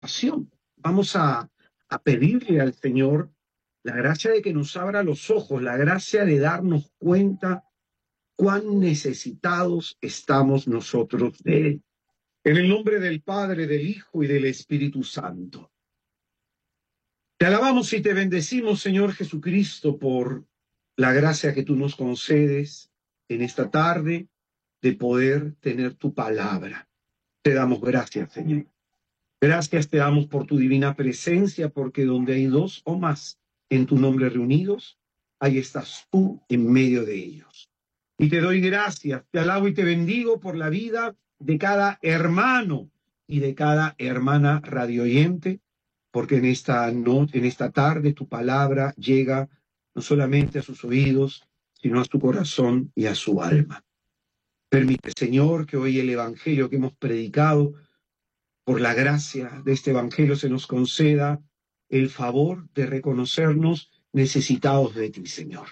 oración. Vamos a pedirle al Señor la gracia de que nos abra los ojos, la gracia de darnos cuenta cuán necesitados estamos nosotros de Él. En el nombre del Padre, del Hijo y del Espíritu Santo. Te alabamos y te bendecimos, Señor Jesucristo, por la gracia que tú nos concedes en esta tarde de poder tener tu palabra. Te damos gracias, Señor. Gracias te damos por tu divina presencia, porque donde hay dos o más en tu nombre reunidos, ahí estás tú en medio de ellos. Y te doy gracias, te alabo y te bendigo por la vida de cada hermano y de cada hermana radioyente, porque en esta tarde tu palabra llega no solamente a sus oídos, sino a su corazón y a su alma. Permite, Señor, que hoy el evangelio que hemos predicado, por la gracia de este evangelio, se nos conceda el favor de reconocernos necesitados de ti, Señor.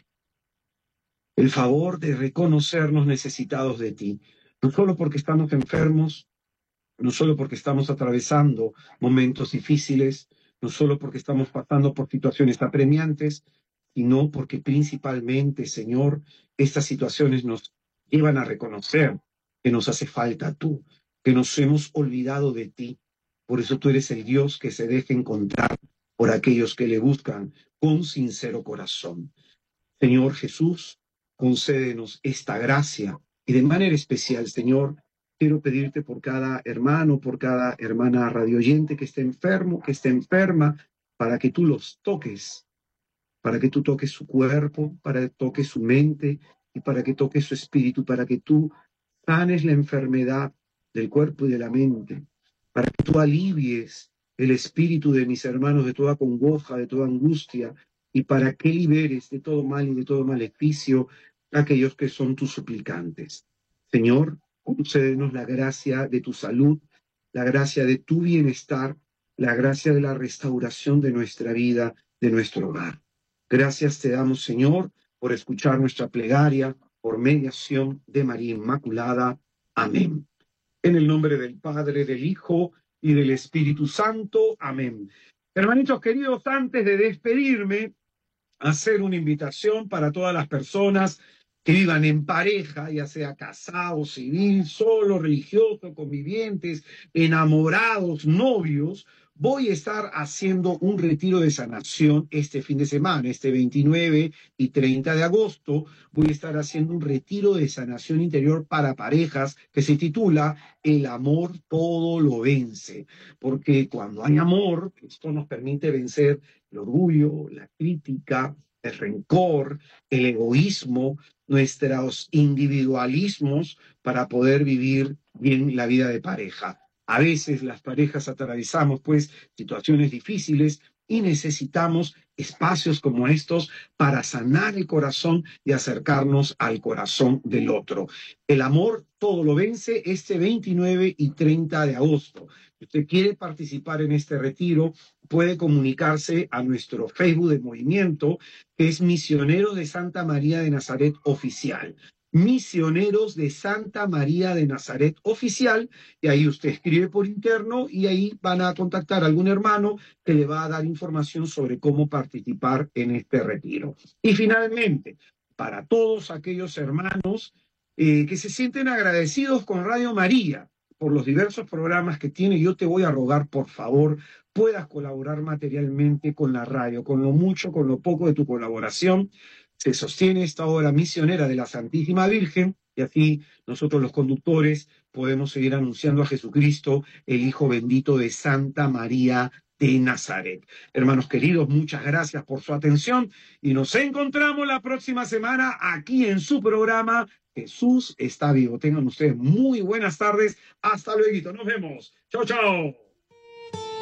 El favor de reconocernos necesitados de ti, no solo porque estamos enfermos, no solo porque estamos atravesando momentos difíciles, no solo porque estamos pasando por situaciones apremiantes, sino porque principalmente, Señor, estas situaciones nos llevan a reconocer que nos hace falta tú, que nos hemos olvidado de ti. Por eso tú eres el Dios que se deja encontrar por aquellos que le buscan con sincero corazón. Señor Jesús, concédenos esta gracia y de manera especial, Señor, quiero pedirte por cada hermano, por cada hermana radioyente que esté enfermo, que esté enferma, para que tú los toques, para que tú toques su cuerpo, para que toques su mente y para que toques su espíritu, para que tú sanes la enfermedad del cuerpo y de la mente, para que tú alivies el espíritu de mis hermanos de toda congoja, de toda angustia, y para que liberes de todo mal y de todo maleficio a aquellos que son tus suplicantes. Señor, concédenos la gracia de tu salud, la gracia de tu bienestar, la gracia de la restauración de nuestra vida, de nuestro hogar. Gracias te damos, Señor, por escuchar nuestra plegaria, por mediación de María Inmaculada. Amén. En el nombre del Padre, del Hijo y del Espíritu Santo. Amén. Hermanitos queridos, antes de despedirme, hacer una invitación para todas las personas que vivan en pareja, ya sea casados, civil, solo, religioso, convivientes, enamorados, novios. Voy a estar haciendo un retiro de sanación este fin de semana, este 29 y 30 de agosto. Voy a estar haciendo un retiro de sanación interior para parejas que se titula El amor todo lo vence. Porque cuando hay amor, esto nos permite vencer el orgullo, la crítica, el rencor, el egoísmo, nuestros individualismos para poder vivir bien la vida de pareja. A veces las parejas atravesamos pues situaciones difíciles y necesitamos espacios como estos para sanar el corazón y acercarnos al corazón del otro. El amor todo lo vence este 29 y 30 de agosto. Si usted quiere participar en este retiro, puede comunicarse a nuestro Facebook de movimiento, que es Misioneros de Santa María de Nazaret Oficial. Misioneros de Santa María de Nazaret Oficial, y ahí usted escribe por interno y ahí van a contactar a algún hermano que le va a dar información sobre cómo participar en este retiro. Y finalmente, para todos aquellos hermanos que se sienten agradecidos con Radio María por los diversos programas que tiene, yo te voy a rogar, por favor, puedas colaborar materialmente con la radio, con lo mucho, con lo poco de tu colaboración. Se sostiene esta obra misionera de la Santísima Virgen y así nosotros los conductores podemos seguir anunciando a Jesucristo, el Hijo bendito de Santa María de Nazaret. Hermanos queridos, muchas gracias por su atención y nos encontramos la próxima semana aquí en su programa Jesús está vivo. Tengan ustedes muy buenas tardes. Hasta luego. Nos vemos. Chao, chao.